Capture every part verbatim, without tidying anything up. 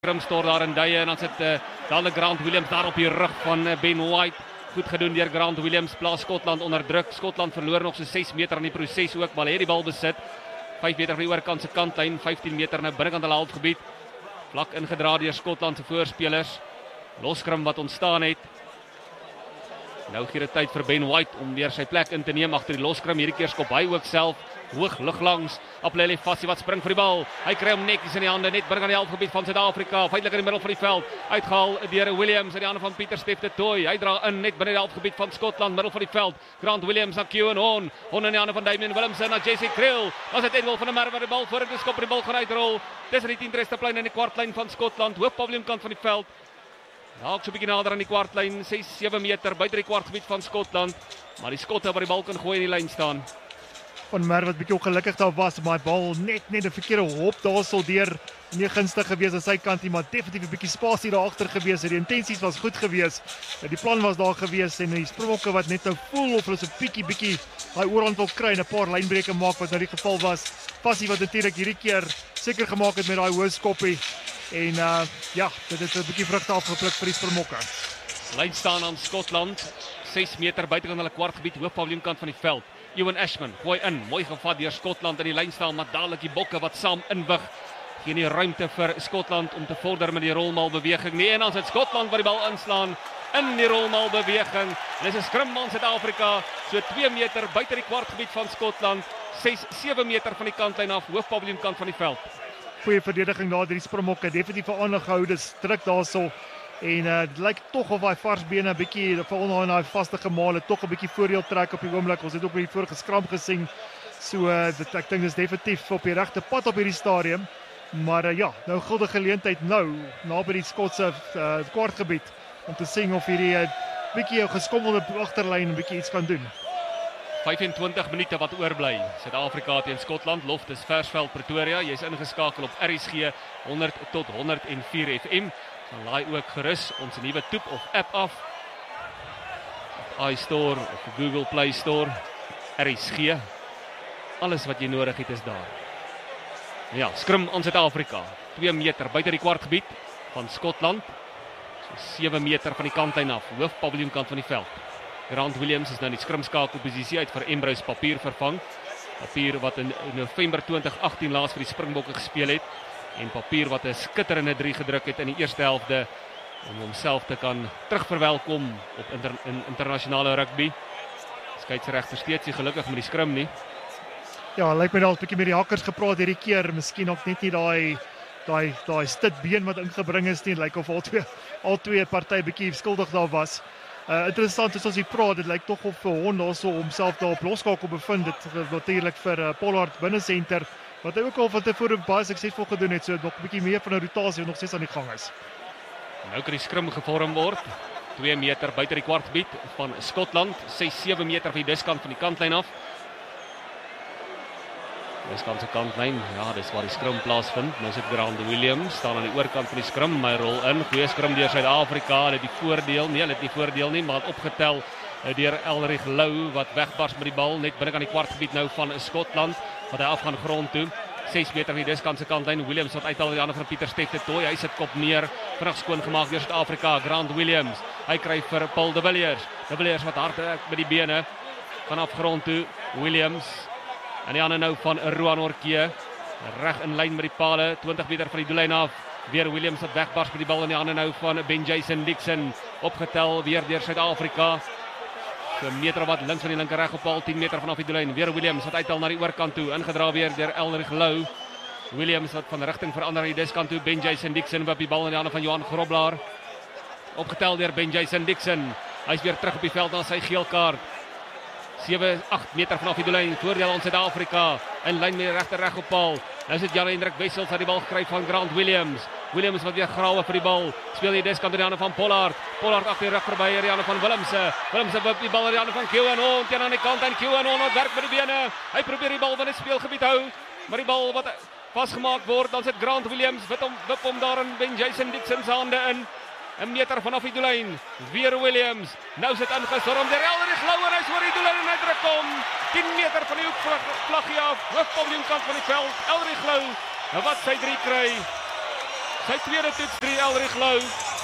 Krimstor daar in duie en dan sit uh, dadelijk Grant Williams daar op die rug van uh, Ben White. Goed gedoen deur Grant Williams, plaas Skotland onder druk. Skotland verloor nog so ses meter aan die proses ook, maar hy het die bal besit. vyf meter van die oorkant se kantlyn, vyftien meter nou binnekant hulle halfgebied. Vlak ingedra deur Skotland se voorspelers. Loskrim wat ontstaan het. Nou gee dit tyd vir Ben White om weer sy plek in te neem agter die loskrim. Hierdie keer skop hy ook self hoog lig langs. Aplele Fassie wat spring vir die bal. Hy kry hom netjies in die hande, net binne aan die halfgebied van Suid-Afrika, feitelik in die middel van die veld. Uitgehaal deur Williams in die hande van Pieter Stef de Tooy. Hy dra in net binne die halfgebied van Skotland, middel van die veld. Grant Williams na Kewan Hon. Hon in die hande van Damian Willemse na Jesse Kriel. As dit Edwil van der Merwe die bal voor in die skop, die bal gaan uitrol. Dis in die tientreste plein in die kwartlyn van Skotland, hoofpaviljoenkant van die veld. Dalk so 'n bietjie nader aan die kwartlyn, ses sewe meter buite die kwartgebied van Skotland, maar die skotte wat die bal kan gooi in die lyn staan. Van Merwe wat bietjie ongelukkig daar was, maar die bal net net 'n verkeerde hop daarsel deur, nie gunstig gewees aan sy kant nie, maar definitief 'n bietjie spasie daar agter gewees. Die intensies was goed gewees. Die plan was daar gewees en die Springbokke wat net nou voel of hulle so 'n bietjie bietjie daai oorhand wil kry en 'n paar lynbreuke maak wat nou die geval was. Fassie wat natuurlik hierdie keer seker gemaak het met daai hoë skoppie. En uh, ja, dit het 'n bietjie vrugte afgepluk vir die Springbokke. Lyn staan aan Skotland, ses meter buitekant hulle kwartgebied, hoofpaviljoenkant van die veld. Ewan Ashman gooi in, mooi gevat deur Skotland in die lyn staan, maar dadelik die bokke wat saam inwig. Geen nie ruimte vir Skotland om te vorder met die rolmalbeweging nie. En dan sit Skotland wat die bal inslaan in die rolmalbeweging. En dis 'n skrim aan Suid-Afrika, so twee meter buite die kwartgebied van Skotland, ses sewe meter van die kantlyn af, hoofpaviljoenkant van die veld. Goeie verdediging daar deur die Springbokke, definitief aandag gehou, dis druk daarso. En uh, dit lyk tog of hy vars bene 'n bietjie vir onder daai vaste gemale tog 'n bietjie voordeel trek op die oomblik. Ons het ook by die vorige skram gesien. So uh, dit, ek dink dis definitief op die regte pad op hierdie stadium. Maar uh, ja, nou gulde geleentheid nou naby die Skotse uh, kwartgebied om te sien of hierdie uh, bietjie geskommelde agterlyn 'n bietjie iets kan doen. vyfentwintig minute wat oorbly. Suid-Afrika teen Skotland, Loftus Versveld Pretoria. Jy's ingeskakel op R S G honderd tot honderd en vier F M. Dan laai ook gerus ons nuwe toep of app af. Op iStore of Google Play Store. R S G. Alles wat jy nodig het is daar. Ja, skrim aan Suid-Afrika. twee meter buite die kwartgebied van Skotland. So sewe meter van die kantlyn af, hoofpaviljoenkant van die veld. Grant Williams is nou in die skrimskakelposisie uit vir Ambrose Papier vervang. Papier wat in November twintig agttien laas vir die Springbokke gespeel het. En Papier wat 'n skitterende drie gedruk het in die eerste helfte om homself te kan terugverwelkom op inter, in internasionale rugby. Skeieregter steeds nie gelukkig met die skrim nie. Ja, lyk my dalk 'n bietjie met die hakkers gepraat hierdie keer, miskien ook net nie daai daai daai stitbeen wat ingebring is nie, lyk of al twee al twee party bietjie skuldig daar was. Uh, interessant is as jy praat, dit lyk tog of vir Hon daarso homself daar op loskakel bevind, dit natuurlik vir uh, Pollard binne senter, wat hy ook al van tevore baie suksesvol gedoen het, so nog 'n bietjie meer van 'n rotasie nog steeds aan die gang is. Nou kan die skrim gevorm word, twee meter buite die kwartgebied van Skotland, ses sewe meter van die diskant van die kantlyn af. Diskant se kantlyn, ja, dis waar die skrim plaasvind. Nou sit Grant Williams staan aan die oorkant van die skrim, my rol in, goeie skrim deur Suid-Afrika, hulle het die voordeel, nee, hulle het nie voordeel nie, maar het opgetel deur Elrich Lou wat wegbars met die bal net binne aan die kwartgebied nou van Skotland, wat hy afgaan grond toe. ses meter van die diskant se kantlyn. Williams wat uithaal die hande van Pieter Stef de Tooy. Hy sit kop neer, vinnig skoon gemaak deur Suid-Afrika. Grant Williams, hy kry vir Paul de Villiers. De Villiers wat hard trek met die bene vanaf grond toe. Williams en die ander nou van Roan Orkee, reg in lyn met die pale, twintig meter van die doellyn af. Weer Williams wat wegbars met die bal in die hande nou van Ben Jason Dixon, opgetel weer deur Suid-Afrika. So 'n meter wat links van die linker reg op paal, tien meter vanaf die doellyn. Weer Williams wat uithaal na die oorkant toe, ingedra weer deur Elrich Lou. Williams wat van rigting verander aan die diskant toe. Ben Jason Dixon wat die bal in die hande van Johan Groblaar. Opgetel deur Ben Jason Dixon. Hy's weer terug op die veld na sy geel kaart. sewe agt meter vanaf die doellyn, voordeel aan Suid-Afrika, in lyn met die regter reg op paal. Nou sit Jan Hendrik Wessels wat die bal gekry van Grant Williams. Williams wat weer grawe vir die bal, speel die diskant in die hande van Pollard. Pollard agter die rug verby in die hande van Willemse. Willemse wip die bal in die hande van Kewan Hon, teen aan die kant en Kewan Hon wat werk met die bene. Hy probeer die bal van die speelgebied hou, maar die bal wat vasgemaak word, dan sit Grant Williams wip hom wip hom daar in Ben Jason Dixon se hande in. 'n meter vanaf die doellyn, weer Williams. Nou sit ingestorm deur Elrich Lou en hy's oor die doellyn en hy druk hom. tien meter van die hoekvlaggie af, hoofpaviljoenkant van die veld. Elrich Lou, wat sy drie kry. Sy tweede toets drie Elrich Lou.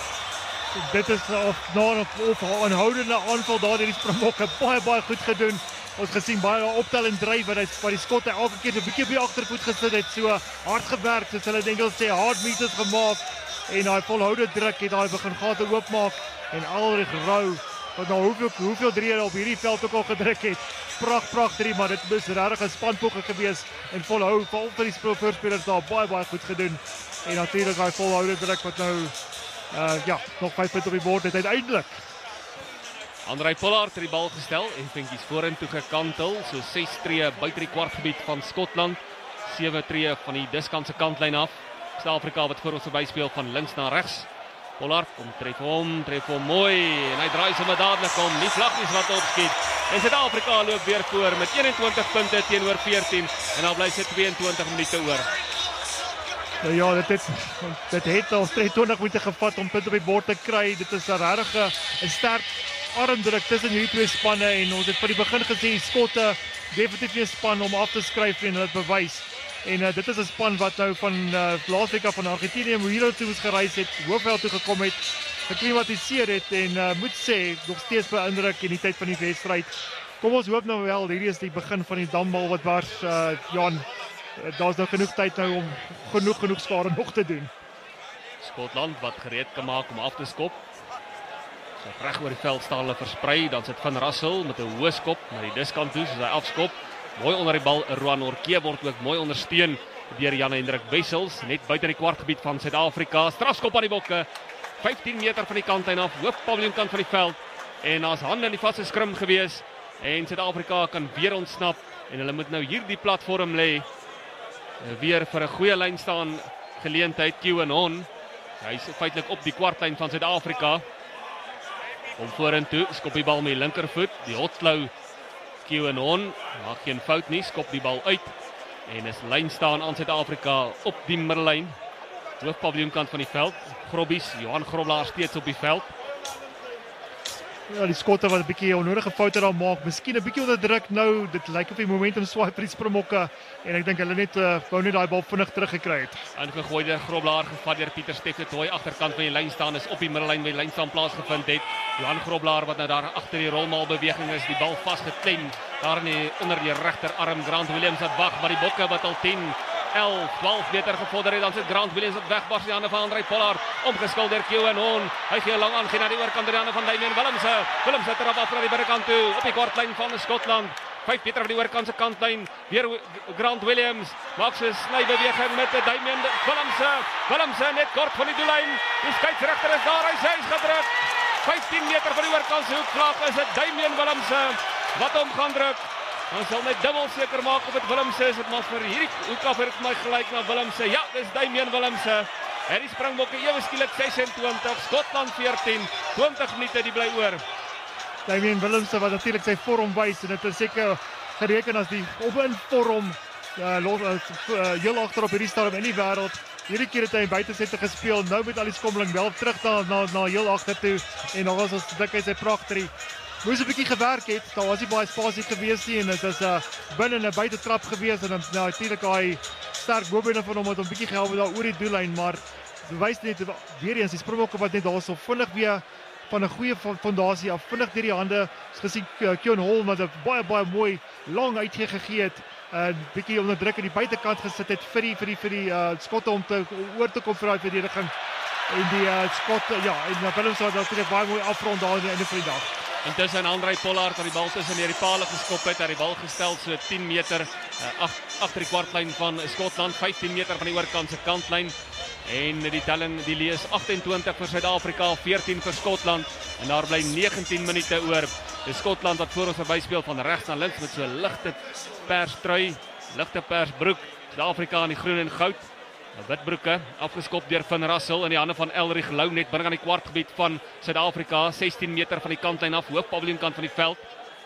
Dit is of nou of, of aanhoudende aanval daar deur die Springbokke, baie baie goed gedoen. Ons gesien baie optel en dryf wat hy wat die skotte elke keer 'n bietjie op die agtervoet gesit het, so hard gewerk, soos hulle in Engels sê, hard meters gemaak en daai volhoude druk het daai begin gate oopmaak en Elrich Lou wat nou hoeveel hoeveel drie op hierdie veld ook al gedruk het. Pragt pragt drie, maar dit is regtig 'n spanpoging gewees en volhou vir vir die voorspelers daar baie baie goed gedoen. En natuurlik daai volhoude druk wat nou uh ja, nog vyf punte op die bord het uiteindelik. Andrei Pollard het die bal gestel en vinkies vorentoe gekantel, so ses tree buite die kwartgebied van Skotland, sewe tree van die diskant se kantlyn af. Suid-Afrika wat voor ons verby speel van links na regs. Pollard kom tref hom, tref hom mooi en hy draai sommer dadelik om, nie vlakkies wat opskiet. En Suid-Afrika loop weer voor met eenentwintig punte teenoor veertien en dan bly sit tweeëntwintig minute oor. Nou ja, dit het dit het al tweeëntwintig minute gevat om punte op die bord te kry. Dit is 'n regtig 'n sterk armdruk tussen hierdie twee spanne en ons het van die begin gesê Skotte definitief nie 'n span om af te skryf en hulle bewys. En uh, dit is 'n span wat nou van uh, laasweek af van Argentinië hier toe moes gereis het, Hoofveld toe gekom het, geklimatiseer het en uh, moet sê nog steeds beïndruk in die tyd van die wedstryd. Kom ons hoop nou wel, hierdie is die begin van die dambal wat bars, uh, Jan. Daar's nou genoeg tyd nou om genoeg genoeg skade nog te doen. Skotland wat gereed kan maak om af te skop. So reg oor die veld staan hulle versprei, dan sit Van Rassel met 'n hoë skop na die diskant toe soos hy afskop. Mooi onder die bal, Roan Orke word ook mooi ondersteun deur Jan Hendrik Wessels, net buite die kwartgebied van Suid-Afrika. Strafskop aan die Bokke, vyftien meter van die kantlyn af, hoofpaviljoenkant van die veld. En daar's hande in die vaste skrim gewees en Suid-Afrika kan weer ontsnap en hulle moet nou hierdie platform lê. Weer vir 'n goeie lyn staan geleentheid Kieran Hon. Hy is feitelik op die kwartlyn van Suid-Afrika. Om vorentoe, skop die bal met die linkervoet, die hotklou Kieran Hon, maak geen fout nie, skop die bal uit. En is lyn staan aan Suid-Afrika op die middellyn. Hoofpaviljoenkant van die veld. Grobbies, Johan Groblaar steeds op die veld. Ja, die Skotte wat 'n bietjie onnodige foute daar maak, miskien 'n bietjie onder druk nou, dit lyk of die momentum swaai vir die Springbokke en ek dink hulle net uh, wou net daai bal vinnig teruggekry het. Ingegooi deur Groblaar, gevat deur Pieter Steff, het hy agterkant van die lyn staan, is op die middellyn by die lyn staan plaasgevind het. Johan Groblaar wat nou daar agter die rolmaal beweging is, die bal vasgeklem daar in die, onder die regterarm. Grant Williams wat wag, maar die Bokke wat al tien, elf, twaalf meter gevorder het, dan sit Grant Williams wat wegbars in die hande van Andrei Pollard, omgeskil deur Kieran Hon. Hy gee lang aan, gee na die oorkant in die hande van Damian Willemse. Willemse trap af na die binnekant toe, op die kwartlyn van Skotland. vyf meter van die oorkant se kantlyn, weer Grant Williams, maak sy snybeweging met Damian Willemse. Willemse net kort van die doellyn, die skeieregter is daar, hy sê hy's gedruk. vyftien meter van die oorkant se hoekvlag is dit Damian Willemse wat hom gaan druk. Ons sal net dubbel seker maak of dit Willemse is, dit maar vir hierdie hoek af het my gelyk na Willemse. Ja, dis Damian Willemse. En die Springbokke ewe skielik sesentwintig, Skotland veertien, twintig minute die bly oor. Damian Willemse wat natuurlik sy vorm wys en dit is seker gereken as die op-in vorm uh, los, uh, heel agter op hierdie stadium in die wêreld. Hierdie keer het hy buitesette gespeel, nou met al die skommeling wel terug na na, na heel agter toe en dan was ons dink hy sy pragtig. Moes 'n bietjie gewerk het, daar was nie baie spasie gewees nie en dit is 'n uh, binne 'n buitetrap gewees en dan nou, natuurlik daai sterk bobene van hom het hom 'n bietjie gehelp daar oor die doellyn, maar bewys net weer eens die Springbokke wat net daarso vinnig weer van 'n goeie fondasie af, vinnig deur die hande, is gesien Kieran Hon wat 'n baie baie mooi lang uitgee gegee het, 'n uh, bietjie onder druk aan die buitekant gesit het vir die vir die vir die uh, Skotte om te oor te kom vir daai verdediging. En die uh, Skotte, ja, en Willem sou natuurlik baie mooi afrond daar aan die einde van die dag. Intussen Andrei Pollard wat die bal tussen die pale geskop het, het die bal gestel so tien meter uh, agter die kwartlyn van Skotland, vyftien meter van die oorkant se kantlyn. En die telling die lees agt-en-twintig vir Suid-Afrika, veertien vir Skotland en daar bly negentien minute oor. Dis Skotland wat voor ons verby speel van regs na links met so 'n ligte perstrui, ligte persbroek. Suid-Afrika in die groen en goud. Witbroeke afgeskop deur Van Rassel in die hande van Elrich Lou net binne aan die kwartgebied van Suid-Afrika, sestien meter van die kantlyn af, hoofpaviljoenkant van die veld.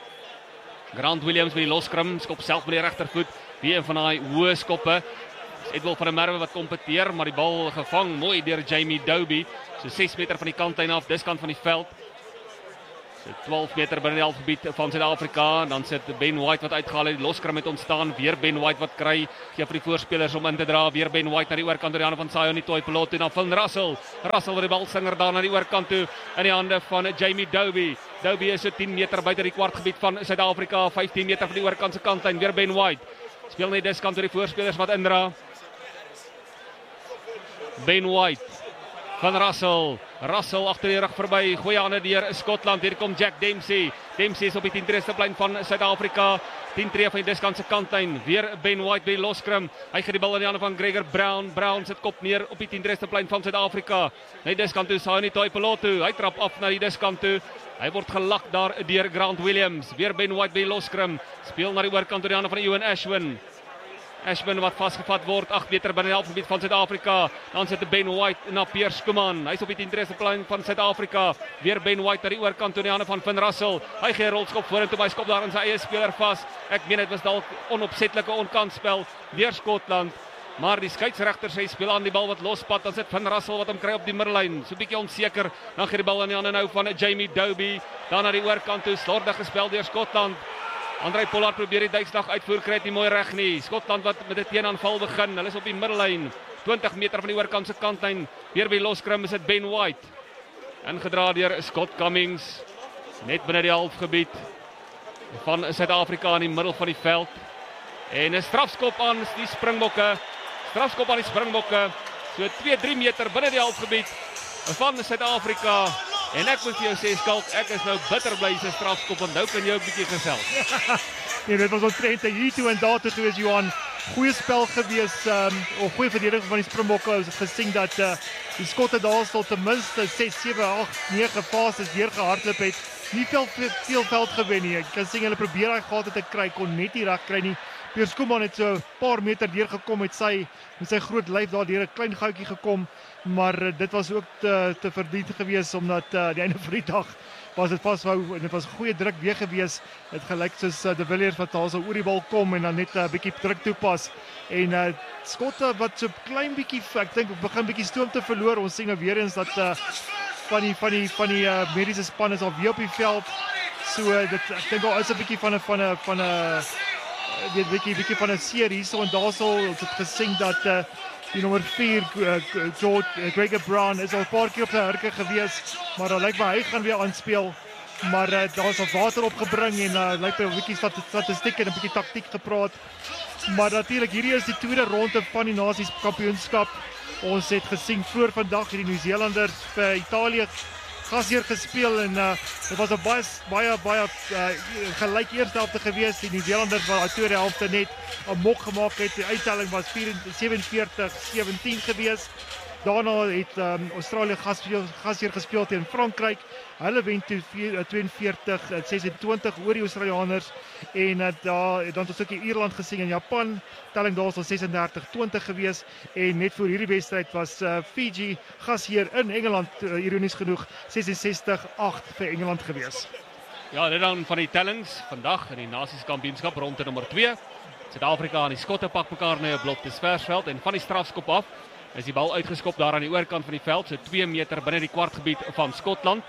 Grant Williams met die loskrim, skop self met die regtervoet, weer een van daai hoë skoppe. Edwil van der Merwe wat kompeteer, maar die bal gevang mooi deur Jamie Dobie, so ses meter van die kantlyn af, diskant van die veld. twaalf meter binne die halfgebied van Suid-Afrika. Dan sit Ben White wat uitgehaal het, die loskram het ontstaan, weer Ben White wat kry, gee vir die voorspelers om in te dra, weer Ben White na die oorkant toe, die hande van Sione Tuipulotu, dan Van Russell, Russell wat die bal singer daar na die oorkant toe, in die hande van Jamie Dobie, Dobie is so tien meter buite die kwartgebied van Suid-Afrika, vyftien meter van die oorkant se kantlyn, weer Ben White, speel net diskant toe die voorspelers wat indra, Ben White, Van Russell, Russell agter die rug verby, goeie hande deur Skotland, hier kom Jack Dempsey, Dempsey is op die tien-treeste plein van Suid-Afrika, tien tree van die diskant se kantlyn, weer Ben White by die loskrim, hy gee die bal in die hande van Gregor Brown, Brown sit kop neer op die tien-treeste plein van Suid-Afrika, na die diskant toe, Sione Tuipulotu, hy trap af na die diskant toe, hy word gelak daar deur Grant Williams, weer Ben White by die loskrim, speel na die oorkant toe die hande van Ewan Ashwin, Ashwin wat vasgevat word, agt meter binne die halfgebied van Suid-Afrika, dan sit Ben White na Piers Skuman, hy is op die tien-treeste plein van Suid-Afrika, weer Ben White na die oorkant toe in die hande van Van Russell, hy gee 'n rolskop vorentoe, maar hy skop daar in sy eie speler vas, ek meen dit was dalk onopsetlike onkansspel deur Skotland, maar die skeieregter sê speel aan die bal wat lospad, dan sit Van Russell wat hom kry op die middellyn, so 'n bietjie onseker, dan gee die bal in die hande nou van Jamie Dobie, dan na die oorkant toe, slordig gespel deur Skotland, Andrei Pollard probeer die duikslag uitvoer, kry dit nie mooi reg nie. Skotland wat met 'n teenaanval begin. Hulle is op die middellyn, twintig meter van die oorkant se kantlyn. Weer by loskrim is dit Ben White. Ingedra deur Scott Cummings, net binne die halfgebied van Suid-Afrika in die middel van die veld. En 'n strafskop aan die Springbokke. Strafskop aan die Springbokke. So twee drie meter binne die halfgebied van Suid-Afrika. En ek moet vir jou sê, Skalk, ek is nou bitter bly se strafskop, want nou kan jy ook 'n bietjie gesels. Nee, dit was omtrent hier toe en daar toe gewees, Johan. Goeie spel gewees, um, of goeie verdediging van die Springbokke. Ons het gesien dat uh, die Skotte daar sal ten minste ses, sewe, agt, nege fases deurgehardloop het. Nie veel, veel veld gewen nie. Ek kan sien hulle probeer daai gate te kry, kon net nie reg kry nie. Piers Skuman het so 'n paar meter deurgekom met sy met sy groot lyf daar deur 'n klein goutjie gekom, maar uh, dit was ook te, te verdien gewees omdat uh, die einde van die dag was dit vashou en dit was goeie druk weer gewees. Dit gelyk soos uh, De Villiers wat daar so oor die bal kom en dan net 'n uh, bietjie druk toepas. En uh, Skotte wat so klein bietjie, ek dink begin bietjie stoom te verloor. Ons sien nou weer eens dat uh, van die van die van die uh, mediese span is al weer op die veld. So uh, dit ek dink al is 'n bietjie van 'n van 'n van 'n weet bietjie bietjie van 'n seer hierso en daarsal ons het gesien dat uh, die nommer vier uh, George uh, Gregor Brown is al 'n paar keer op sy hurke gewees, maar dan lyk my hy gaan weer aanspeel. Maar uh, daar is al water opgebring en uh, lyk my 'n bietjie statistiek en 'n bietjie taktiek gepraat. Maar natuurlik hierdie is die tweede ronde van die Nasies Kampioenskap. Ons het gesien voor vandag hierdie Nieu-Zeelanders vir Italië gasheer gespeel en uh, dit was 'n baie baie baie uh, gelyk eerste helfte gewees. Die Nieu-Zeelanders wat uit tweede helfte net 'n mok gemaak het. Die uittelling was sewenveertig sewentien gewees. Daarna het um, Australië gasheer, gasheer gespeel teen Frankryk. Hulle wen toe tweeënveertig sesentwintig oor die Australianers en uh, daar dan het ons ook Ierland gesien en Japan. Telling daar was sesendertig twintig gewees en net voor hierdie wedstryd was uh, Fiji gasheer in Engeland, uh, ironies genoeg, sesensestig agt vir Engeland gewees. Ja, dit dan van die tellings vandag in die Nasies Kampioenskap ronde nommer twee. Suid-Afrika en die Skotte pak mekaar nou 'n blok te Versveld en van die strafskop af is die bal uitgeskop daar aan die oorkant van die veld, so twee meter binne die kwartgebied van Skotland.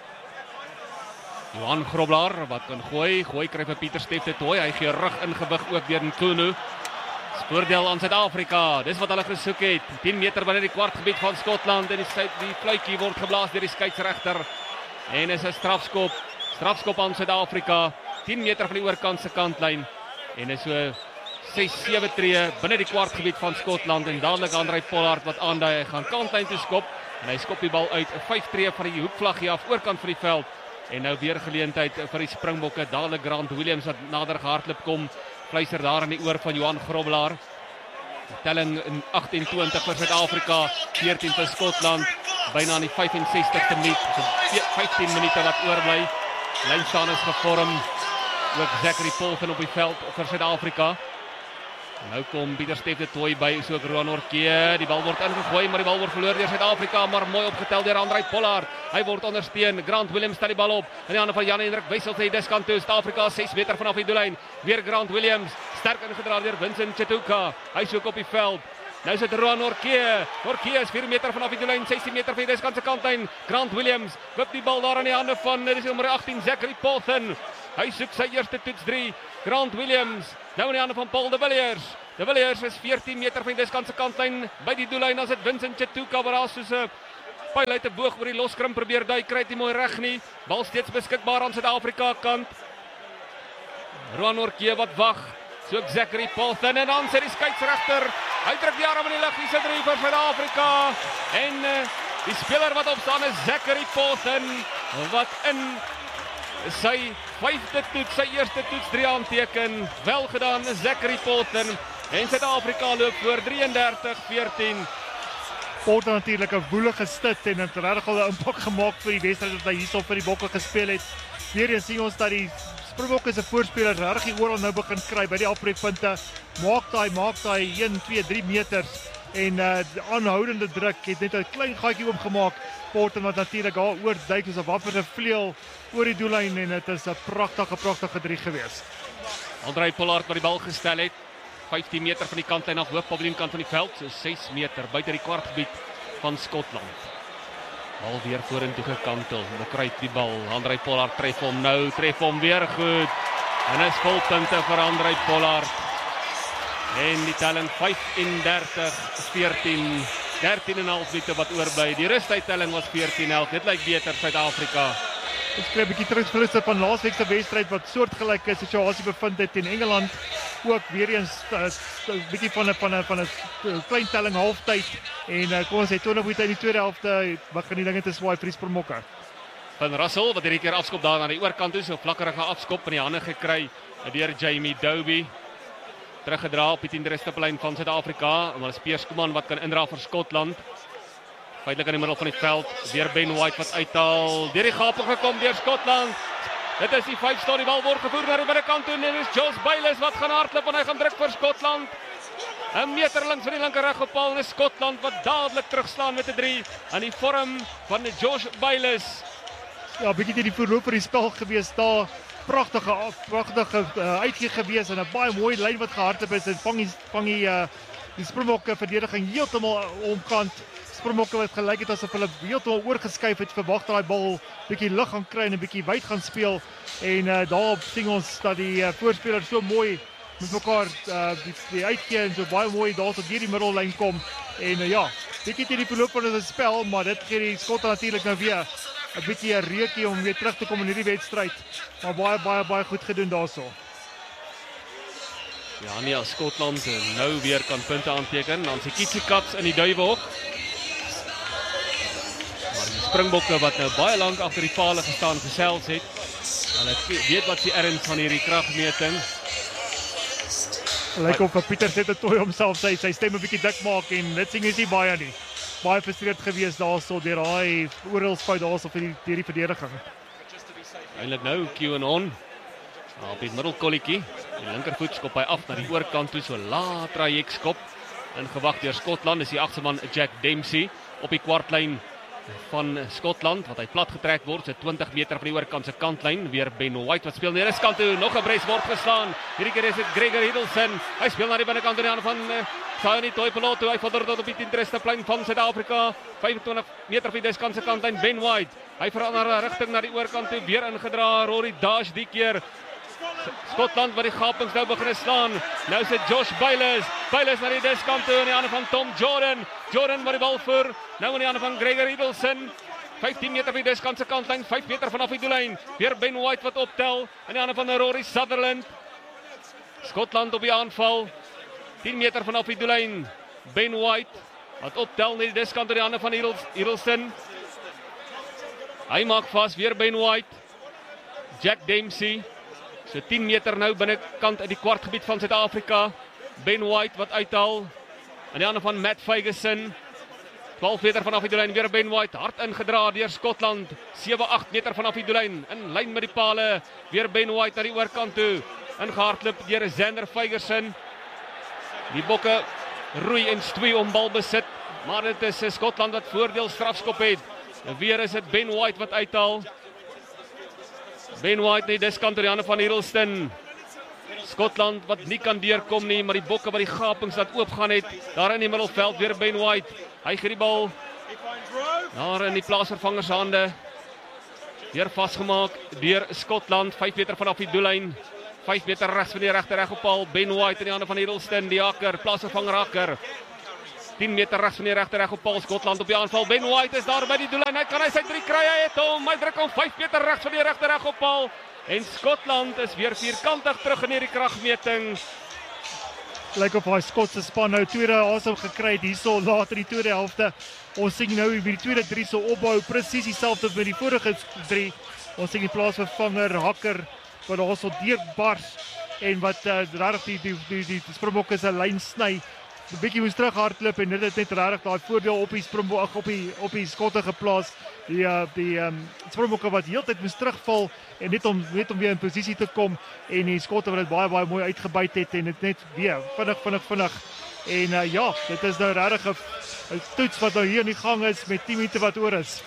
Johan Grobler wat kan gooi, gooi kry vir Pieter Stef de Tooy, hy gee rug ingewig ook deur Nkunu. Voordeel aan Suid-Afrika, dis wat hulle gesoek het, tien meter binne die kwartgebied van Skotland en die, die fluitjie word geblaas deur die skeieregter. En is 'n strafskop, strafskop aan Suid-Afrika, tien meter van die oorkant se kantlyn en is so ses sewe tree binne die kwartgebied van Skotland en dadelik Andrei Pollard wat aandui hy gaan kantlyn toe skop en hy skop die bal uit vyf tree van die hoekvlaggie af oorkant van die veld en nou weer geleentheid vir die Springbokke. Dadelik Grant Williams wat nader gehardloop kom, fluister daar in die oor van Johan Grobler. Telling in agtentwintig vir Suid-Afrika, veertien vir Skotland, byna aan die vyfensestigste minuut, so vyftien minute wat oorbly. Lynstaan is gevorm, ook Zachary Polton op die veld vir Suid-Afrika. Nou kom Pieter Stef de Tooy by, so ook Roan Orkee, die bal word ingegooi, maar die bal word verloor deur Suid-Afrika, maar mooi opgetel deur Andrei Pollard. Hy word ondersteun, Grant Williams stel die bal op, in die hande van Jan Hendrik Wessels hy diskant toe, Suid-Afrika ses meter vanaf die doellyn, weer Grant Williams, sterk ingedra deur Vincent Chituka, hy soek op die veld, Nou is dit Roan Norke. Norke is vier meter vanaf die doellyn, sestien meter van die diskant se kantlyn. Grant Williams wip die bal daar in die hande van dis nommer agttien Zachary Paulson. Hy soek sy eerste toets drie. Grant Williams nou in die hande van Paul de Villiers. De Villiers is veertien meter van die diskant se kantlyn by die doellyn as dit Vincent Chituka wat daar soos 'n pyl uit 'n boog oor die loskrim probeer dui, kry dit nie mooi reg nie. Bal steeds beskikbaar aan Suid-Afrika kant. Roan Norke wat wag. Soek Zachary Paulson en dan sê die skeieregter, hy druk die arm in die lug, hier is drie vir Suid-Afrika. En uh, die speler wat opstaan is Zachary Paulson wat in sy vyfde toets, sy eerste toets drie aanteken. Wel gedaan Zachary Paulson en Suid-Afrika loop voor drieëndertig veertien. Paulson natuurlik 'n woelige stit en het regtig al 'n impak gemaak vir die wedstryd wat hy hierso vir die Bokke gespeel het. Weereens sien ons dat die Springbokke se voorspelers regtig oral nou begin kry by die afbreekpunte. Maak daai, maak daai een, twee, drie meters en uh, die aanhoudende druk het net 'n klein gaatjie oopgemaak. Paulson wat natuurlik daar oor duik soos 'n wapperde vleuel oor die doellyn en dit is 'n pragtige pragtige drie gewees. Andrei Pollard wat die bal gestel het, vyftien meter van die kantlyn af, hoofpaviljoenkant van die veld, so ses meter buite die kwartgebied van Skotland. Bal weer vorentoe gekantel, bekruip die bal. Andrei Pollard tref hom nou, tref hom weer goed. En is volpunte vir Andrei Pollard. En die telling vyfendertig veertien, dertien en 'n half minute wat oorbly. Die rustuittelling was veertien elf. Dit lyk beter Suid-Afrika. Ons kry 'n bietjie terugverlisse van laasweek se wedstryd wat soortgelyke situasie bevind het teen Engeland. Ook weer eens 'n bietjie van 'n van 'n van 'n klein telling halftyd en uh, kom ons sê twintig minute in die tweede helfte begin die dinge te swaai vir die Springbokke. Van Russell wat hierdie keer afskop daar aan die oorkant toe, so vlakkerige afskop in die hande gekry deur Jamie Dobie. Teruggedra op die tiende stippellyn van Suid-Afrika, maar is Piers Kuman wat kan indra vir Skotland. Feitelik in die middel van die veld, weer Ben White wat uithaal, deur die gape gekom deur Skotland. Dit is die vyf staan, die bal word gevoer na die binnekant toe en dit is Josh Bayliss wat gaan hardloop en hy gaan druk vir Skotland. 'n Meter links van die linker reg op paal en is Skotland wat dadelik terugslaan met 'n drie aan die vorm van Josh Bayliss. Ja, bietjie die verloop vir die spel gewees daar. Pragtige pragtige uh, uitgee gewees en 'n baie mooi lyn wat gehardloop is en vang die vang die uh, die Springbokke verdediging heeltemal omkant. Springbokke wat gelyk het asof hulle heeltemal oorgeskuif het, verwag daai bal bietjie lig gaan kry en 'n bietjie wyd gaan speel en uh, daarop sien ons dat die uh, voorspelers so mooi met mekaar uh, die, die uitgee en so baie mooi daar tot hierdie middellyn kom en uh, ja, bietjie teen die verloop van die spel, maar dit gee die Skotte natuurlik nou weer 'n bietjie 'n reukie om weer terug te kom in hierdie wedstryd. Maar baie baie baie goed gedoen daarso. Ja, nee, as Skotland nou weer kan punte aanteken, dan se Kitsicats in die Duiwehok. Maar die Springbokke wat nou baie lank agter die palle gestaan gesels het. Hulle weet wat die erns van hierdie kragmeting. Lyk of Pieter sê dit toe homself sy sy stem 'n bietjie dik maak en dit sien jy nie baie nie. Baie frustreerd gewees daarso deur daai oorlsfout daarso vir die deur die verdediging. Eintlik nou Q-on op die middelkolletjie. Die linkervoet skop hy af na die oorkant toe, so laat traject skop. Ingewag deur Skotland is die agste man Jack Dempsey op die kwartlyn van Skotland wat hy plat getrek word, so twintig meter van die oorkant se kantlyn. Weer Ben White wat speel na die kant toe, nog 'n bres word geslaan. Hierdie keer is dit Gregor Hiddleston. Hy speel na die binnekant in die hande van uh, Saini Toipolotu. Hy vorder tot op die tiende plein van Suid-Afrika. vyfentwintig meter van die diskant se kantlyn. Ben White. Hy verander rigting na die oorkant toe, weer ingedra. Rory Dash die keer. Skotland wat die gapings nou begin slaan. Nou sit Josh Bayliss. Bayliss na die diskant toe in die hande van Tom Jordan. Jordan wat die bal voer. Nou in die hande van Gregor Hiddleston. vyftien meter van die diskant se kantlyn, vyf meter vanaf die doellyn. Weer Ben White wat optel in die hande van Rory Sutherland. Skotland op die aanval. tien meter vanaf die doellyn. Ben White wat optel na die diskant in die hande van Hiddleston. Hy maak vas, weer Ben White. Jack Dempsey. So tien meter nou binnekant in die kwartgebied van Suid-Afrika. Ben White wat uithaal in die hande van Matt Ferguson. twaalf meter vanaf die doellyn, weer Ben White, hard ingedra deur Skotland. sewe agt meter vanaf die doellyn, in lyn met die pale. Weer Ben White na die oorkant toe. Ingehardloop deur Xander Ferguson. Die Bokke roei en stoei om balbesit, maar dit is Skotland wat voordeel strafskop het. Weer is dit Ben White wat uithaal. Ben White net diskant in die hande van Hiddleston. Skotland wat nie kan deurkom nie, maar die bokke wat die gapings laat oopgaan het. Daar in die middelveld weer Ben White. Hy gee die bal daar in die plaasvervangers hande. Weer vasgemaak deur Skotland, vyf meter vanaf die doellyn. vyf meter regs van die regte reg op paal. Ben White in die hande van Hiddleston, die hakker, plaasvervanger hakker. tien meter regs van die regte reg op paal. Skotland op die aanval. Ben White is daar by die doellyn. Hy kan hy sy drie kry, hy het hom. Hy druk hom vyf meter regs van die regte reg op paal. En Skotland is weer vierkantig terug in hierdie kragmeting. Lyk of hy Skotse span nou tweede asem gekry het hierso later in die tweede helfte. Ons sien nou wie die tweede drie so opbou, presies dieselfde met die vorige drie. Ons sien die plaasvervanger hakker wat daarso deurbars en wat uh, regtig die die die, die, die Springbokke se lyn sny. 'n Bietjie moes terughardloop en dit het net regtig daai voordeel op die Springbok op die op die Skotte geplaas. Die uh, die um, Springbokke wat heeltyd moes terugval en net om net om weer in posisie te kom en die Skotte wat dit baie baie mooi uitgebuit het en dit net weer vinnig vinnig vinnig. En uh, ja, dit is nou regtig 'n toets wat nou hier in die gang is met tien minute wat oor is.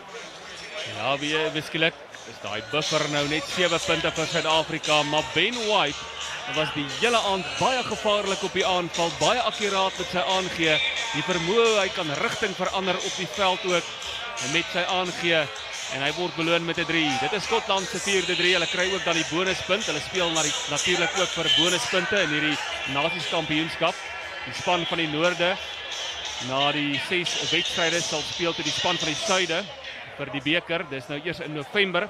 Ja, wie wiskelik is daai buffer nou net sewe punte vir Suid-Afrika, maar Ben White was die hele aand baie gevaarlik op die aanval, baie akkuraat met sy aangee. Die vermoë, hy kan rigting verander op die veld ook met sy aangee en hy word beloon met 'n drie. Dit is Skotland se vierde drie. Hulle kry ook dan die bonuspunt. Hulle speel na die natuurlik ook vir bonuspunte in hierdie Nasies-kampioenskap. Die span van die noorde na die ses wedstryde sal speel teen die span van die suide vir die beker. Dis nou eers in November.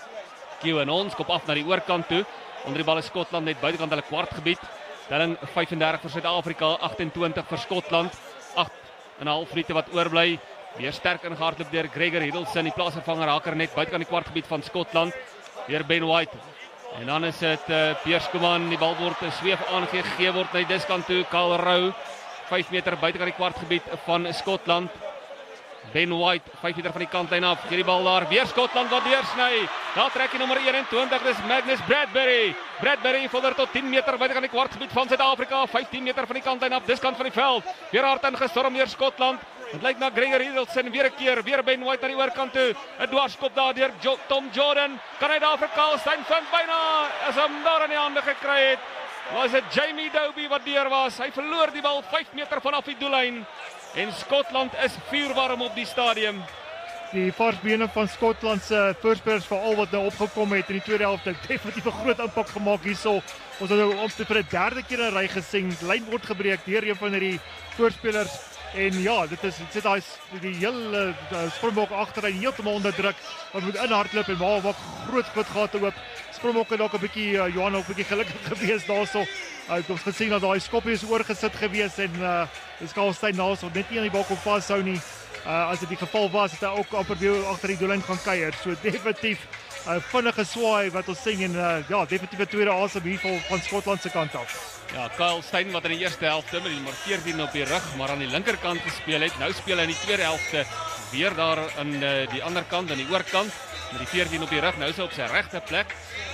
Q en ons kop af na die oorkant toe. Onder die bal is Skotland net buitekant hulle kwartgebied. Telling vyf en dertig vir Suid-Afrika, agt en twintig vir Skotland. agt en 'n half minute wat oorbly. Weer sterk ingehardloop deur Gregor Hiddleston, die plaasvervanger haker net buitekant die kwartgebied van Skotland. Weer Ben White. En dan is dit uh, Piers Kuman, die bal word sweef aangegee word na die diskant toe. Kyle Rowe, vyf meter buitekant die kwartgebied van Skotland. Ben White, vyf meter van die kantlyn af, gee die bal daar, weer Skotland wat deursny. Daar trek hy nommer eenentwintig, dis Magnus Bradbury. Bradbury vorder tot tien meter buitekant die kwartgebied van Suid-Afrika, vyftien meter van die kantlyn af, diskant van die veld. Weer hard ingestorm deur Skotland. Dit lyk na Gregor Hiddleston weer 'n keer, weer Ben White aan die oorkant toe. 'n Dwarskop daar deur jo Tom Jordan. Kan hy daar vir Karlstein vind byna as hom daar in die hande gekry het. Was dit Jamie Doby wat deur was. Hy verloor die bal vyf meter vanaf die doellyn. En Skotland is vuurwarm op die stadium. Die varsbene van Skotland se voorspelers veral wat nou opgekom het in die tweede helfte, definitief 'n groot impak gemaak hierso. Ons het nou om te vir 'n derde keer 'n ry gesien. Die lyn word gebreek deur een van hierdie voorspelers. En ja, dit is dit sit daai die hele Springbok agterlyn heeltemal onder druk. Wat moet inhardloop en maar maak groot groot gate oop. Springbok het dalk 'n bietjie uh, Johan ook 'n bietjie gelukkig gewees daarso. Hy het ons gesien dat daai skoppie is oorgesit gewees en uh dis Karlstein daarso net nie aan die bal kon vashou nie. Uh as dit die geval was, het hy ook amper weer agter die doellyn gaan kuier. So definitief 'n uh, vinnige swaai wat ons sien en uh, ja, definitief 'n tweede asem hier van, van Skotland se kant af. Ja, Karlstein wat in die eerste helfte met die nommer veertien op die rug, maar aan die linkerkant gespeel het. Nou speel hy in die tweede helfte weer daar aan uh, die ander kant, aan die oorkant, met die veertien op die rug. Nou is hy op sy regte plek.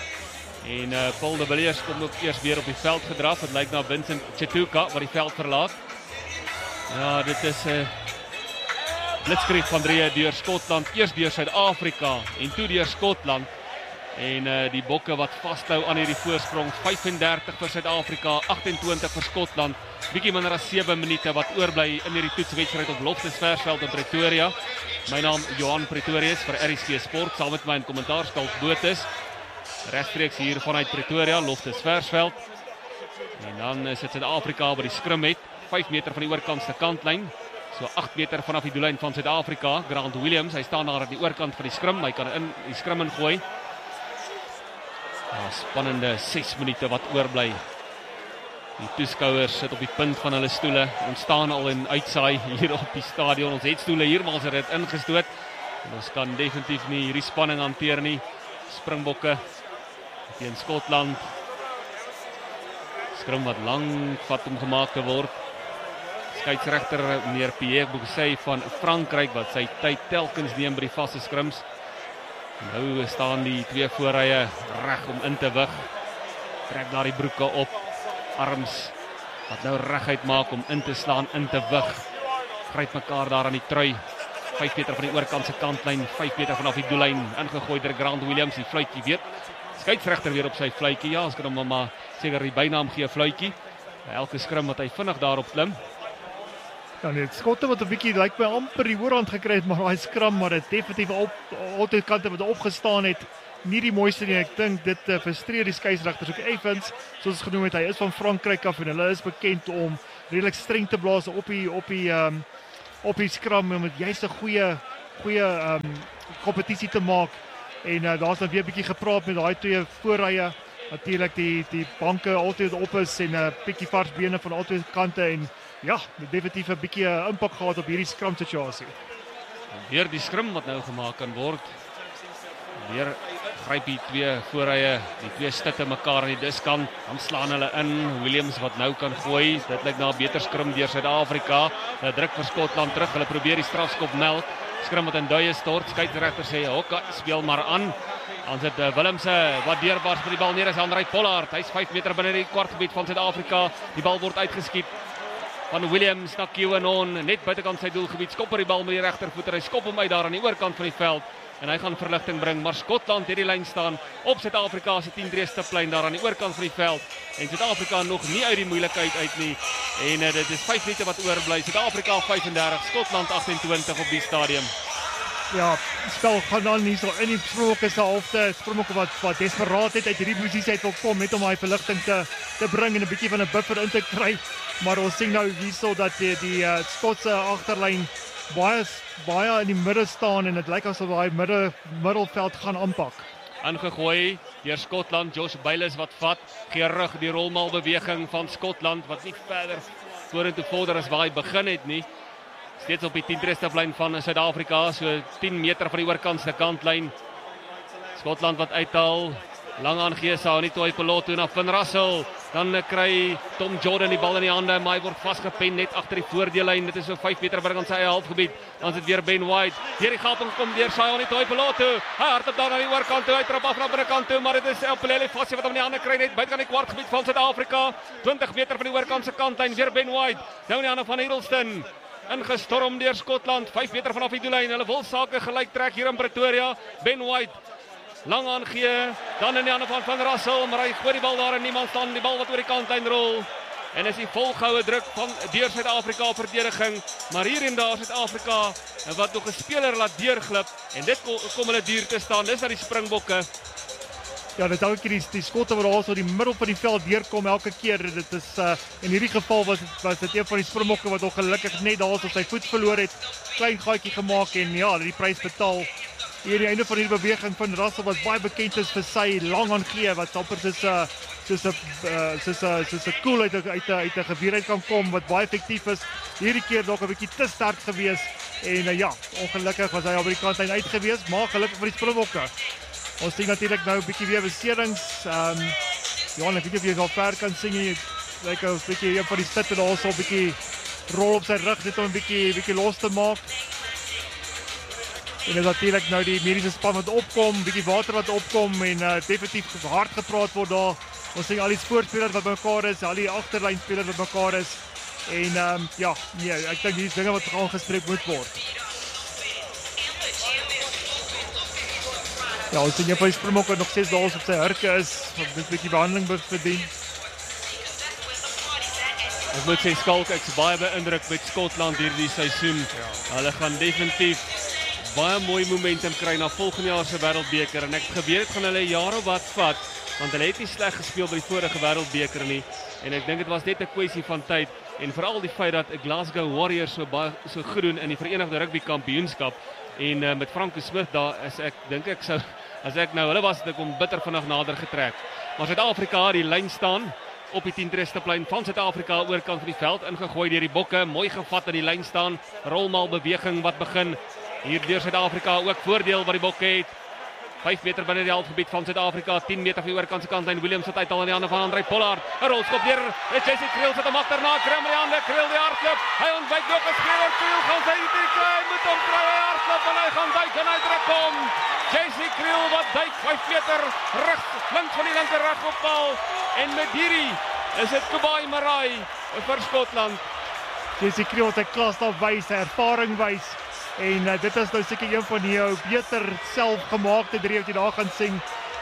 En uh, Paul de Villiers kom ook eers weer op die veld gedraf. Het lyk na Vincent Chituka wat die veld verlaat. Ja, dit is 'n uh, blitskrieg van drie deur Skotland, eers deur Suid-Afrika en toe deur Skotland. En uh, die bokke wat vashou aan hierdie voorsprong, vyf en dertig vir Suid-Afrika, agt en twintig vir Skotland. Bietjie minder as sewe minute wat oorbly in hierdie toetswedstryd op Loftus Versveld in Pretoria. My naam Johan Pretorius vir R S G Sport, saam met my in kommentaar Skalk Botha. Regstreeks hier vanuit Pretoria, Loftus Versveld. En dan is dit Suid-Afrika by die skrim het, vyf meter van die oorkantste kantlyn. So agt meter vanaf die doellyn van Suid-Afrika. Grant Williams, hy staan daar aan die oorkant van die skrim. Hy kan in die skrim ingooi. Ja, spannende ses minute wat oorbly. Die toeskouers sit op die punt van hulle stoele. Ons staan al in uitsaai hier op die stadion. Ons het stoele hier, maar ons het dit ingestoot. En ons kan definitief nie hierdie spanning hanteer nie. Springbokke teen Skotland. Skrim wat lank vat om gemaak te word. Skeieregter meneer Pierre Bousset van Frankryk wat sy tyd telkens neem by die vaste skrims. Nou staan die twee voorrye reg om in te wig. Trek daar die broeke op. Arms wat nou reguit maak om in te slaan, in te wig. Gryp mekaar daar aan die trui. vyf meter van die oorkant se kantlyn, vyf meter vanaf die doellyn ingegooi deur Grant Williams. Die fluitjie weet Skeieregter weer op sy fluitjie. Ja, ons kan hom maar seker die bynaam gee fluitjie. Elke skrim wat hy vinnig daarop klim. Ja, net skotte wat 'n bietjie lyk my amper die voorhand gekry het, maar daai skram maar dit definitief op altyd kante wat opgestaan het. Nie die mooiste nie. Ek dink dit uh, frustreer die skeieregters ook effens, soos ons genoem het. Hy is van Frankryk af en hulle is bekend om redelik streng te blaas op die op die um, op die skram om dit juist 'n goeie goeie um, kompetisie te maak. En uh, daar's dan weer 'n bietjie gepraat met daai twee voorrye. Natuurlik die die banke altyd op is en 'n uh, bietjie vars bene van albei kante en ja, definitief 'n bietjie uh, impak gehad op hierdie skram situasie. Weer die skrim wat nou gemaak kan word. Weer gryp die twee voorrye, die twee stitte mekaar aan die diskant, dan slaan hulle in. Williams wat nou kan gooi, dit lyk na 'n beter skrim deur Suid-Afrika. Hulle druk vir Skotland terug, hulle probeer die strafskop melk. Skrim wat in duie stort, skeieregter sê, "Hokka, speel maar aan." Dan sit uh, Willemse wat deurbars vir die bal neer is Andrei Pollard. Hy's vyf meter binne die kwartgebied van Suid-Afrika. Die bal word uitgeskiet van Williams na Kiewanon, net buitekant sy doelgebied. Skop die bal met die regtervoeter. Hy skop hom uit daar aan die oorkant van die veld. En hy gaan verligting bring, maar Skotland het die lyn staan op Suid-Afrika se tien drie stipplein daar aan die oorkant van die veld. En Suid-Afrika nog nie uit die moeilikheid uit nie. En uh, dit is vyf minute wat oorbly. Suid-Afrika vyf en dertig, Skotland agt en twintig op die stadium. Ja, spel gaan dan nie so in die Springbokke se halfte. Springbokke wat wat desperaat het uit hierdie posisie uit wil kom met om daai verligting te te bring en 'n bietjie van 'n buffer in te kry. Maar ons sien nou hierso dat die die uh, Skotse agterlyn baie baie in die midde staan en dit lyk asof daai midde middelveld gaan aanpak. Aangegooi deur Skotland, Josh Bayliss wat vat, gee rug die rolmal beweging van Skotland wat nie verder vorentoe vorder as waar hy begin het nie. Steeds op die tien drie stiplyn van Suid-Afrika, so tien meter van die oorkant se kantlyn. Skotland wat uithaal, lang aangee sou nie toe Pelot toe na Van Rassel. Dan kry Tom Jordan die bal in die hande, maar hy word vasgepen net agter die voordeellyn. Dit is so vyf meter binne aan sy eie halfgebied. Dan is dit weer Ben White. Deur die gaping kom deur Sion nie toe Pelot toe. Hy hardop daar na die oorkant toe, hy trap af na binnekant toe, maar dit is Pelele Fassie wat hom in die hande kry net buite aan die kwartgebied van Suid-Afrika. twintig meter van die oorkant se kantlyn, weer Ben White. Nou in die hande van Hiddleston. Ingestorm deur Skotland, vyf meter vanaf die doellyn. Hulle wil sake gelyk trek hier in Pretoria. Ben White lang aangee, dan in die hande van Van Rassel, maar hy gooi die bal daar en niemand staan die bal wat oor die kantlyn rol. En is die volgehoue druk van deur Suid-Afrika op verdediging, maar hier en daar Suid-Afrika wat nog 'n speler laat deurglip en dit kom, kom hulle duur te staan. Dis aan die Springbokke. Ja, dit elke keer die, die skotte wat daar so die middel van die veld deurkom elke keer. Dit is uh, in hierdie geval was dit was dit een van die Springbokke wat ongelukkig net daar so sy voet verloor het. Klein gaatjie gemaak en ja, die prys betaal. Hier die einde van hierdie beweging van Russell wat baie bekend is vir sy lang aangee wat amper soos 'n soos 'n soos 'n soos 'n cool uit 'n uit 'n uit 'n geweer uit kan kom wat baie effektief is. Hierdie keer dalk 'n bietjie te sterk gewees en uh, ja, ongelukkig was hy op die kantlyn uit gewees, maar gelukkig vir die Springbokke. Ons sien natuurlik nou 'n bietjie weer beserings. Ehm um, ja, ek weet nie of jy nog ver kan sien jy lyk 'n bietjie een van die stitte daar so 'n bietjie rol op sy rug net om 'n bietjie bietjie los te maak. En is natuurlijk nou die mediese span wat opkom, bietjie water wat opkom en uh, definitief hard gepraat word daar. Ons sien al die voorspelers wat mekaar is, al die agterlynspelers wat mekaar is. En um, ja, nee, ek dink hierdie dinge wat aangespreek moet word. Ja, ons sien jy van die Springbokke nog steeds daar op sy hurke is, wat dit bietjie behandeling moet verdien. Ek moet sê Skalk, ek's baie beïndruk met Skotland hierdie seisoen. Ja. Hulle gaan definitief baie mooi momentum kry na volgende jaar se Wêreldbeker en ek het geweet dit gaan hulle jare wat vat want hulle het nie sleg gespeel by die vorige Wêreldbeker nie en ek dink dit was net 'n kwessie van tyd en veral die feit dat Glasgow Warriors so baie so goed doen in die Verenigde Rugby Kampioenskap en uh, met Franco Smith daar is ek dink ek sou as ek nou hulle was het ek hom bitter vinnig nader getrek. Maar Suid-Afrika die lyn staan op die tien drie stiplyn van Suid-Afrika oorkant van die veld ingegooi deur die bokke, mooi gevat aan die lyn staan, rolmal beweging wat begin. Hier deur Suid-Afrika ook voordeel wat die bokke het. vyf meter binne die halfgebied van Suid-Afrika, tien meter van die oorkant se kantlyn. Williams sit uit al in die hande van Andrei Pollard. 'n Rolskop deur Jesse Kriel sit hom agterna, kry hom in die hande, Kriel die hardloop. Hy ontwyk nog 'n skreeuer, Kriel gaan sy die kry, moet hom kry, hy hardloop en hy gaan duik en hy druk hom. Jesse Kriel wat duik vyf meter reg links van die linker reg op paal en met hierdie is dit Kubai Marai vir Skotland. Jesse Kriel wat sy klas daar wys, sy ervaring wys. En uh, dit is nou seker een van die jou beter selfgemaakte drie wat jy daar gaan sien.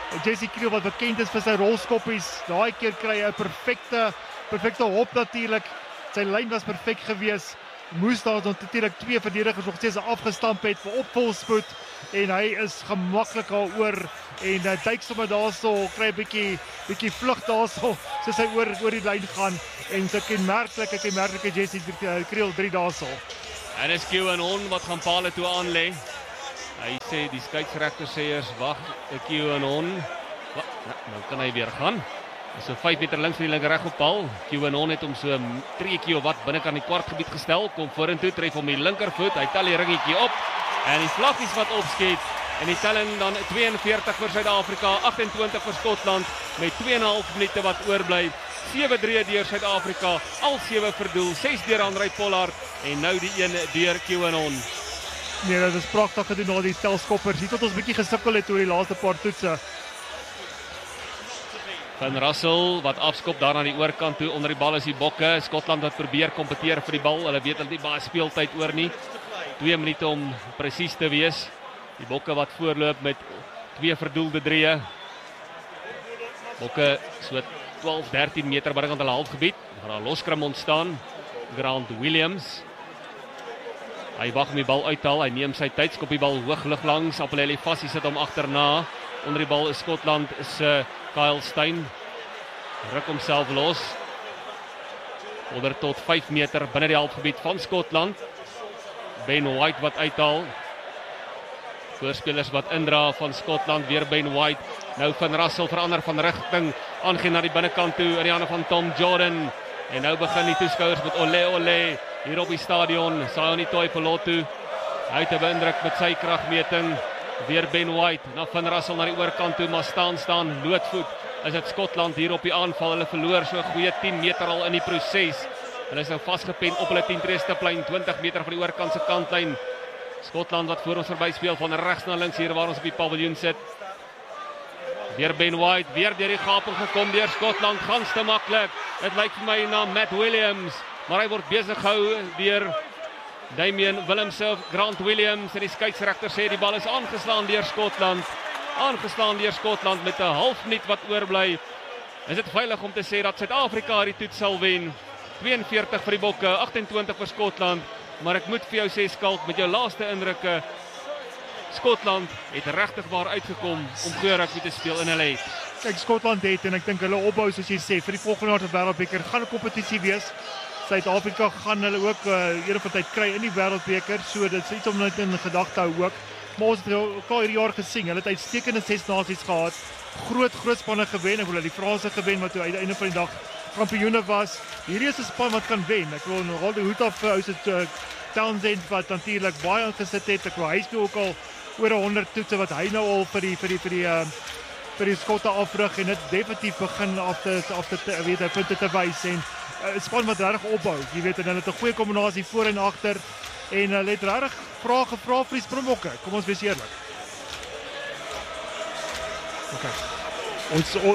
Jesse Kriel wat bekend is vir sy rolskoppies, daai keer kry hy 'n perfekte perfekte hop natuurlik. Sy lyn was perfek gewees. Moes daar natuurlik twee verdedigers nog steeds afgestamp het vir opvolspoed en hy is gemaklik daaroor en uh, duik sommer daarso, kry 'n bietjie bietjie vlug daarso soos hy oor oor die lyn gaan en so kenmerklike kenmerklike Jesse Kriel drie daarso. En dis Kiewan wat gaan paal toe aan lê. Hy sê die skeieregter sê eers wag, Kiewan. Nou kan hy weer gaan. So vyf meter links van die linker reg op paal. Kiewan het hom so 'n treetjie of wat binnekant die kwartgebied gestel, kom vorentoe, tref hom die linkervoet, hy tel die ringetjie op en die vlaggies wat opskiet en die telling dan twee en veertig vir Suid-Afrika, agt en twintig vir Skotland met twee en 'n half minute wat oorbly. sewe drie deur Suid-Afrika, al sewe vir doel, ses deur Andrei Pollard en nou die een deur Kiewan. Nee, dit is pragtig gedoen al die telskoppers. Hier tot ons bietjie gesukkel het oor die laaste paar toetse. Van Russell wat afskop daar aan die oorkant toe, onder die bal is die Bokke. Skotland wat probeer kompeteer vir die bal. Hulle weet hulle het nie baie speeltyd oor nie. twee minute om presies te wees. Die Bokke wat voorloop met twee verdoelde drieë. Bokke so twaalf dertien meter binnekant hulle halfgebied. Gaan daar loskrim ontstaan. Grant Williams. Hy wag om die bal uithaal. Hy neem sy tyd, skop die bal hoog lig langs. Apelele Fassie sit hom agterna. Onder die bal is Skotland se Kyle Steyn. Ruk homself los. Onder tot vyf meter binne die halfgebied van Skotland. Ben White wat uithaal. Voorspelers wat indra van Skotland, weer Ben White. Nou Van Russell verander van rigting, aangaan na die binnekant toe in die hande van Tom Jordan. En nou begin die toeskouers met ole ole hier op die stadion. Sione Tuipulotu. Hy het 'n beïndruk met sy kragmeting. Weer Ben White, na Van Russell na die oorkant toe, maar staan staan, loodvoet. Is dit Skotland hier op die aanval, hulle verloor so 'n goeie tien meter al in die proses. Hulle is nou vasgepen op hulle tien tree stiplyn, twintig meter van die oorkant se kantlyn. Skotland wat voor ons verby speel van regs na links hier waar ons op die paviljoen sit. Weer Ben White, weer deur die gaping gekom deur Skotland, gans te maklik. Dit lyk vir my na Matt Williams, maar hy word besig gehou deur Damian Willemse, Grant Williams en die skeieregter sê die bal is aangeslaan deur Skotland. Aangeslaan deur Skotland met 'n half minuut wat oorbly. Is dit veilig om te sê dat Suid-Afrika die toets sal wen? twee en veertig vir die Bokke, agt en twintig vir Skotland. Maar ek moet vir jou sê Skalk, met jou laaste indrukke, Skotland het regtig waar uitgekom om goeie rugby te speel in hulle het. Kyk, Skotland het en ek dink hulle opbou soos jy sê vir die volgende jaar se Wêreldbeker gaan 'n kompetisie wees. Suid-Afrika gaan hulle ook uh, eendag van tyd kry in die Wêreldbeker, so dit is iets om net in gedagte hou ook. Maar ons het ook al hierdie jaar gesien, hulle het uitstekende ses nasies gehad, groot groot spanne gewen, ek wil hulle die Franse gewen wat toe uit die einde van die dag kampioene was. Hierdie is 'n span wat kan wen. Ek wil nogal die hoed af uit dit uh, Townsend wat natuurlik baie ingesit het. Ek wil hy speel ook al oor honderd toetse wat hy nou al vir die vir die vir die uh, vir die Skotte afrig en dit definitief begin af te af te weet hy punte te wys en 'n uh, span wat regtig opbou. Jy weet en hulle het 'n goeie kombinasie voor en agter en hulle het regtig vrae gevra vir die Springbokke. Kom ons wees eerlik. OK. Ons o,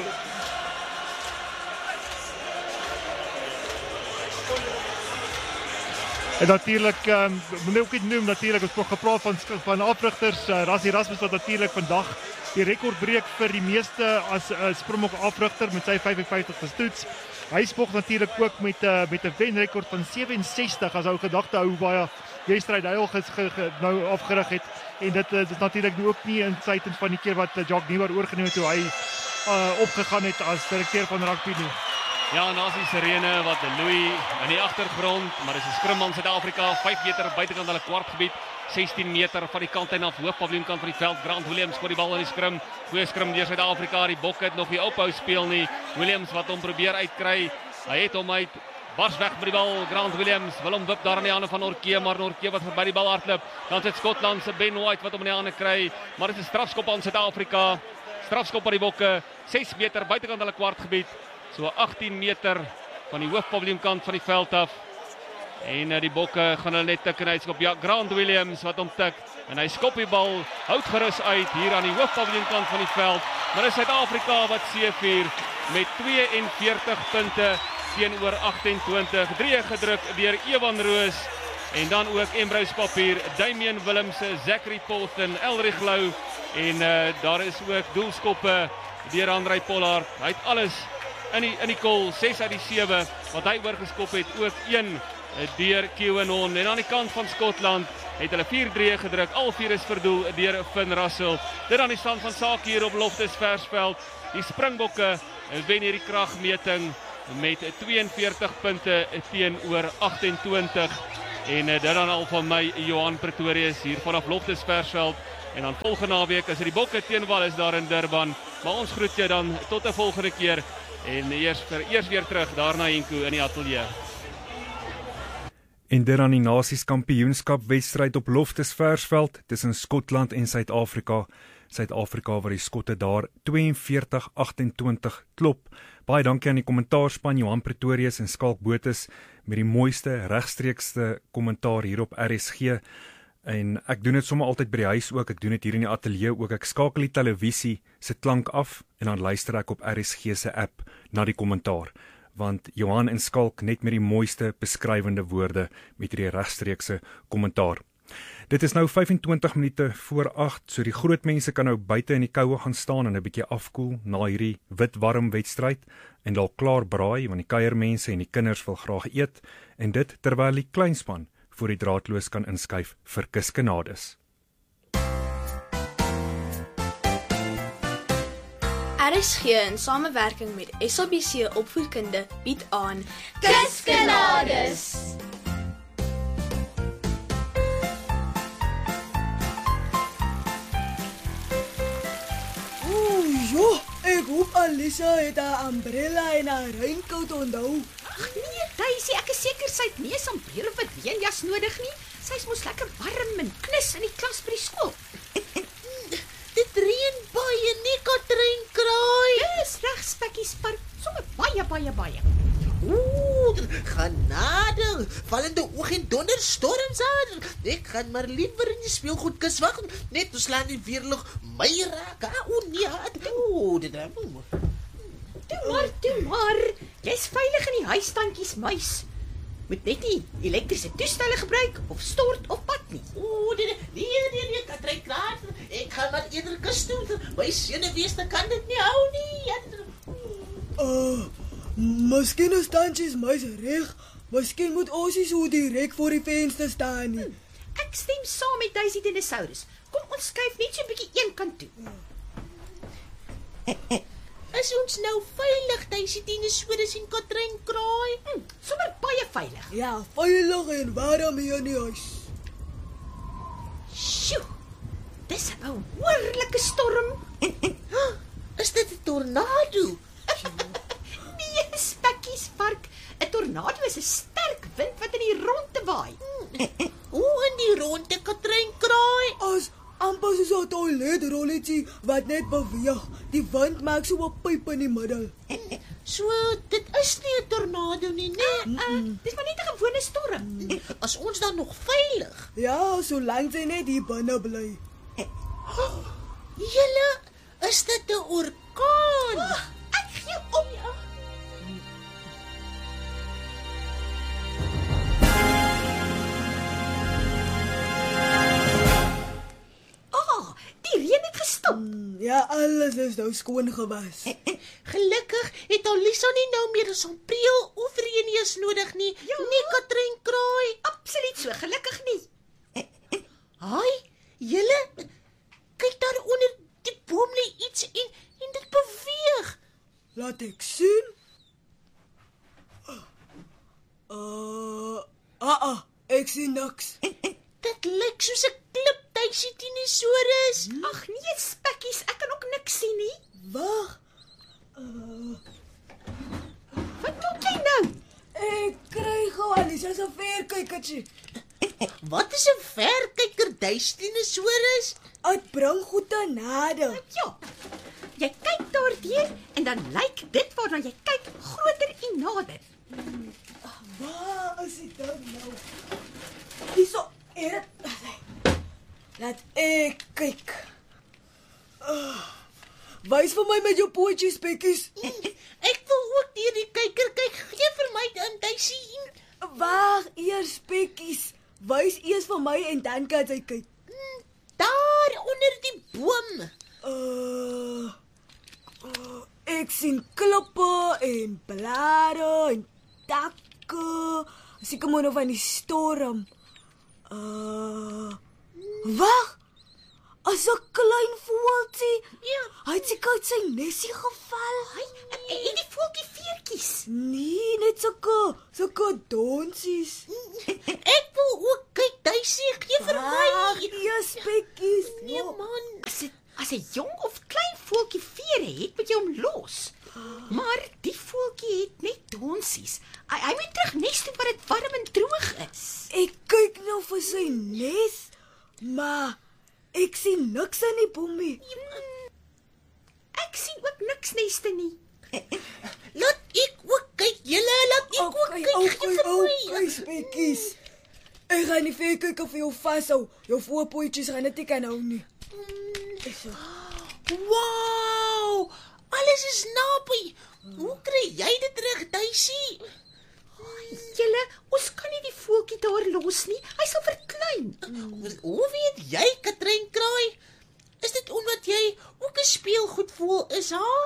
En natuurlik, um, moet ook iets noem, natuurlijk, ons het gepraat van, van afrigters, uh, Rassie Erasmus wat natuurlijk vandag die rekord breek vir die meeste as uh, Springbok afrigter met sy vyfenvyftig gestoets. Hy spog natuurlijk ook met 'n uh, met 'n wenrekord van sewe-en-sestig as ou gedagte hou hoe baie wedstryd hy al ge, ge, ge, nou afgerig het. En dit, uh, dit is natuurlijk nu ook nie insluitend van die keer wat uh, Jacques Nieuwer oorgeneem het toe hy uh, opgegaan het as direkteur van rugby nie. Ja, en as die sirene wat Louis in die agtergrond, maar dis 'n skrim van Suid-Afrika, vyf meter buitekant hulle kwartgebied, sestien meter van die kantlyn af, hoofpaviljoenkant van die veld. Grant Williams voor die bal in die skrim. Goeie skrim deur Suid-Afrika. Die Bokke het nog nie ophou speel nie. Williams wat hom probeer uitkry. Hy het hom uit bars weg met die bal. Grant Williams wil hom wip daar in die hande van Nortje, maar Nortje wat verby die bal hardloop. Dan sit Skotland se Ben White wat hom in die hande kry, maar dit is 'n strafskop aan Suid-Afrika. Strafskop aan die Bokke, ses meter buitekant hulle kwartgebied. So agtien meter van die hoofpaviljoenkant van die veld af. En uh, die Bokke gaan hulle net tik en uitskop. Ja, Grant Williams wat hom tik. En hy skop die bal, houd gerus uit hier aan die hoofpaviljoenkant van die veld. Maar dit is Suid-Afrika wat seëvier met twee-en-veertig punte teenoor agt en twintig. Drie gedruk deur Ewan Roos. En dan ook Embrose Papier, Damian Willemse, Zachary Polton, Elrich Lou En uh, daar is ook doelskoppe deur Andrei Pollard. Hy het alles in die, in die kol, ses uit die sewe, wat hy oorgeskop het, ook een deur Kiewenhon. En aan die kant van Skotland het hulle vier drie gedruk, al vier is verdoel deur Finn Russell. Dit aan die stand van sake hier op Loftusversveld. Die Springbokke wen hierdie kragmeting met tweeënveertig punte teenoor agt-en-twintig. En dit dan al van my, Johan Pretorius, hier vanaf Loftusversveld. En dan volgende naweek is dit die Bokke teen Wallis daar in Durban. Maar ons groet jou dan tot 'n volgende keer. En eers, eers weer terug daar na Henko in die ateljee. En dit aan die Nasies-kampioenskap wedstryd op Loftusversveld tussen Skotland en Suid-Afrika. Suid-Afrika waar die Skotte daar tweeënveertig agt-en-twintig klop. Baie dankie aan die kommentaarspan Johan Pretorius en Skalk Botes met die mooiste, regstreekste kommentaar hier op R S G. En ek doen dit sommer altyd by die huis ook, ek doen dit hier in die ateljee ook. Ek skakel die televisie se klank af en dan luister ek op R S G se app na die kommentaar. Want Johan en Skalk net met die mooiste beskrywende woorde met hierdie regstreekse kommentaar. Dit is nou vyf-en-twintig minute voor agt, so die groot mense kan nou buite in die koue gaan staan en 'n bietjie afkoel na hierdie wit warm wedstryd en dalk klaar braai, want die kuiermense en die kinders wil graag eet, en dit terwyl die kleinspan voor die draadloos kan inskuif vir kuskenades. R S G in samewerking met S A B C Opvoedkunde bied aan Kuskenades. Oeh, joh, ek hoop Alisa het haar umbrella en haar reënkout onthou. Ag nee, Daisy, ek is seker sy het nie 'n sombrero of 'n reënjas nodig nie. Sy's mos lekker warm en knus in die klas by die skool. Dit reën baie, nie Katrein kraai. Dis reg, Spekkies Park, sommer baie baie baie. Ooh, genade, vallende oog en donderstorms aan. Ek gaan maar liewer in die speelgoedkus wag, net te slaan die weerlig my raak. O nee, o, dit dan. Toe maar, toe maar. Jy's veilig in die huis, tantjies muis. Moet net nie elektriese toestelle gebruik of stort of pad nie. O, nee, nee, nee, nee, Katrein kraai. Ek gaan maar eerder kus toe. My senuweeste kan dit nie hou nie. Uh, miskien is tantjies muis reg. Miskien moet ons nie so direk voor die venster staan nie. Ek stem saam met Daisy Dinosaurus. Kom ons skuif net so 'n bietjie een kant toe. Is ons nou veilig, Daisy Dinosaurus en Katrein kraai? Hm, sommer baie veilig. Ja, veilig en warm hier in die huis. Sjoe, dis 'n behoorlike storm. Is dit 'n tornado? Nee, Spekkies Park. 'n Tornado is 'n sterk wind wat in die rondte waai. Hoe in die ronde, Katrein kraai? As amper soos 'n toiletrolletjie wat net beweeg. Die wind maak so 'n pyp in die middel. So, dit is nie 'n tornado nie, nee. Uh, dis maar net 'n gewone storm. As ons dan nog veilig. Ja, solank sy net hier binne bly. Julle, is dit 'n orkaan? Oh, ek gee op. Ja. Oh, die reën het gestop. Ja, alles is nou skoon gewas. Gelukkig het Alisa nie nou meer 'n sombrero of reënjas nodig nie. Ja. Nie Katrein kraai. Absoluut so, gelukkig nie. Haai, julle, kyk daar onder die boom lê iets en, en dit beweeg. Laat ek sien. Uh, ah, ah, ek sien niks. Dit lyk soos 'n klip, Daisy Dinosaurus. Ag nee, Spekkies, ek kan ook niks sien nie. Wag. Uh, Wat doen jy nou? ek kry gou Alisa se verkykertjie. Wat is 'n verkyker, Daisy Dinosaurus? Dit bring goed te nader. Ja. Jy kyk daarteen en dan lyk dit waarna jy kyk groter en nader. Waar is dit dan nou? Hierso, hier. Laat ek kyk. Uh, wys vir my met jou pootjies, Spekkies. Ek wil ook deur die kyker kyk. Gee vir my dan, Daisy. Wag, eers Spekkies. Wys eers vir my en dan kan jy kyk. Daar onder die boom. Ek sien klippe en blare en takke. Seker maar nou van die storm. Uh, wag. As 'n klein voeltjie. Ja. Hy het seker uit sy nesie geval. Hy en die voeltjie veertjies. Nee, net sulke, sulke donsies. Ek wil ook kyk, Daisy, gee vir my. Ja, spekkies. Nee man, as dit as 'n jong of klein voeltjie vere het, moet jy hom los. Maar die voeltjie het net donsies. Hy, hy moet terug nes toe waar dit warm en droog is. Ek kyk nou vir sy nes, maar ek sien niks in die boom nie. Ek sien ook niks neste nie. Laat ek ook kyk, julle, laat ek ook Okay, kyk, gee okay, vir my. okay, spekkies. Ek gaan nie vir kyk of jy jou vashou. Jou voorpootjies gaan net nie kan hou nie. Wow, alles is naby. Hoe kry jy dit reg, Daisy? Julle, ons kan nie die voeltjie daar los nie. Hy sal verklein. Hoe weet jy, Katrein Kraai? Is dit omdat jy ook 'n speelgoedvoël is, ha?